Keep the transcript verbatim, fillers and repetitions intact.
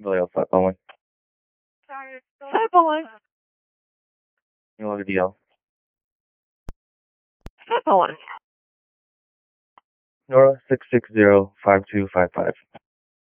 Valeo five one one. five one one. You want a D L? five one one. Nora six six zero five two five five.